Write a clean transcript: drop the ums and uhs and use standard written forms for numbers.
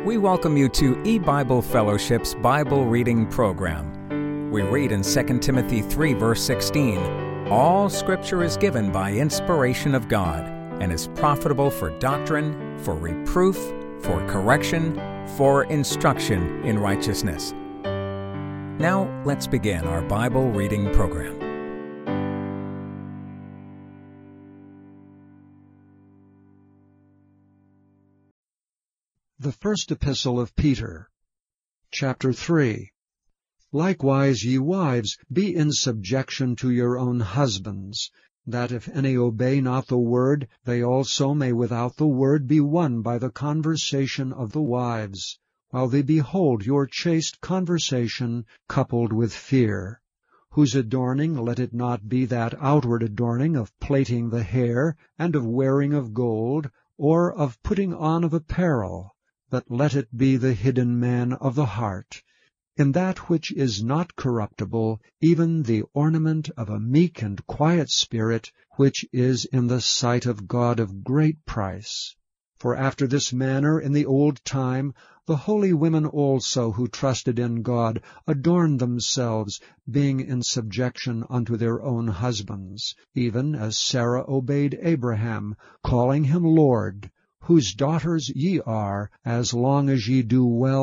We welcome you to E-Bible Fellowship's Bible Reading Program. We read in 2 Timothy 3, verse 16, "All Scripture is given by inspiration of God, and is profitable for doctrine, for reproof, for correction, for instruction in righteousness." Now, let's begin our Bible reading program. The First Epistle of Peter, Chapter 3. Likewise, ye wives, be in subjection to your own husbands, that if any obey not the word, they also may without the word be won by the conversation of the wives, while they behold your chaste conversation coupled with fear, whose adorning let it not be that outward adorning of plaiting the hair, and of wearing of gold, or of putting on of apparel, but let it be the hidden man of the heart, in that which is not corruptible, even the ornament of a meek and quiet spirit, which is in the sight of God of great price. For after this manner in the old time the holy women also who trusted in God adorned themselves, being in subjection unto their own husbands, even as Sarah obeyed Abraham, calling him Lord, whose daughters ye are, as long as ye do well